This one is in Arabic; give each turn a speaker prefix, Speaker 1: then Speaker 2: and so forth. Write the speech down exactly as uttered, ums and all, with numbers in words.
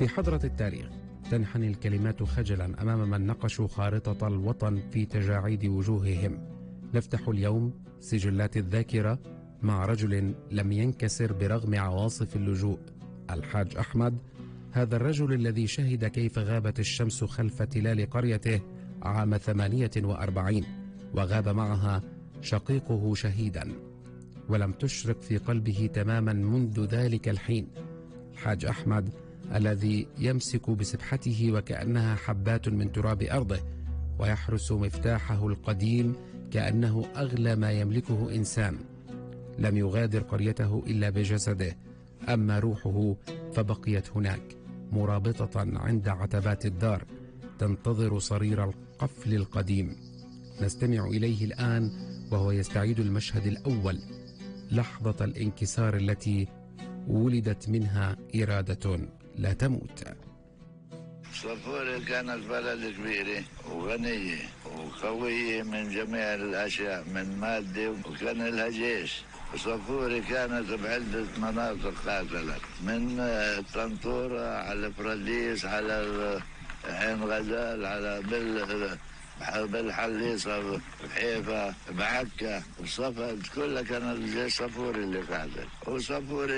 Speaker 1: في حضرة التاريخ تنحني الكلمات خجلا أمام من نقشوا خارطة الوطن في تجاعيد وجوههم. نفتح اليوم سجلات الذاكرة مع رجل لم ينكسر برغم عواصف اللجوء، الحاج أحمد. هذا الرجل الذي شهد كيف غابت الشمس خلف تلال قريته عام ثمانية وأربعين وغاب معها شقيقه شهيدا، ولم تشرق في قلبه تماما منذ ذلك الحين. الحاج أحمد الذي يمسك بسبحته وكأنها حبات من تراب أرضه، ويحرس مفتاحه القديم كأنه أغلى ما يملكه إنسان. لم يغادر قريته إلا بجسده، أما روحه فبقيت هناك مرابطة عند عتبات الدار تنتظر صرير القفل القديم. نستمع إليه الآن وهو يستعيد المشهد الأول، لحظة الانكسار التي ولدت منها إرادة لا تموت.
Speaker 2: صفورة كانت بلد كبيرة وغنية وقوية من جميع الأشياء، من مادة، وكان لها جيش. صفورة كانت بعدة مناطق قاتلت، من الطنطورة على الفراديس على عين غزال على بال بالحليصة بحيفا بعكا بصفد، كلها كان الجيش صفوري اللي قاتل. وصفوري